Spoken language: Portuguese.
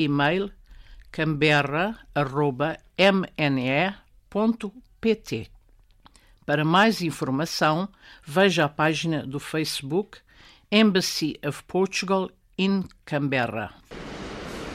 e-mail canberra@mne.pt. Para mais informação, veja a página do Facebook Embassy of Portugal in Canberra.